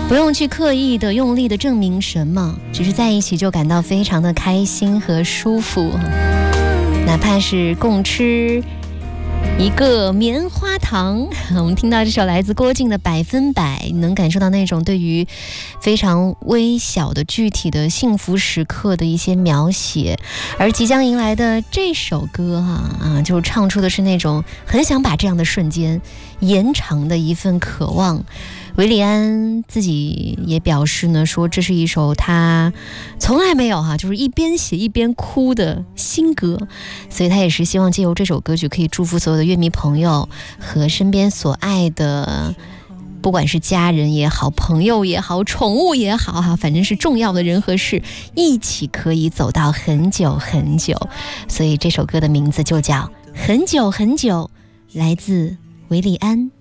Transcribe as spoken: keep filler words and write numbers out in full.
不用去刻意的用力的证明什么，只是在一起就感到非常的开心和舒服，哪怕是共吃一个棉花糖。我们听到这首来自郭靖的百分百，能感受到那种对于非常微小的具体的幸福时刻的一些描写。而即将迎来的这首歌啊啊，就唱出的是那种很想把这样的瞬间延长的一份渴望。韦礼安自己也表示呢，说这是一首他从来没有哈、啊，就是一边写一边哭的新歌，所以他也是希望借由这首歌曲可以祝福所有的乐迷朋友和身边所爱的，不管是家人也好，朋友也好，宠物也好哈，反正是重要的人和事，一起可以走到很久很久。所以这首歌的名字就叫《很久很久》，来自韦礼安。